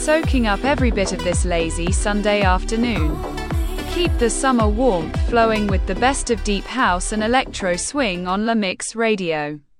soaking up every bit of this lazy Sunday afternoon. Keep the summer warmth flowing with the best of deep house and electro swing on La Mix Radio.